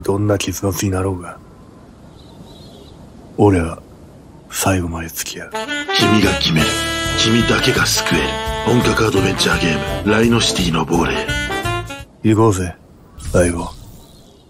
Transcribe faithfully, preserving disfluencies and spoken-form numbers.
どんな結末になろうが、俺は最後まで付き合う。 君が決める。君だけが救える。本格アドベンチャーゲーム、ライノシティの亡霊。 行こうぜ、相棒。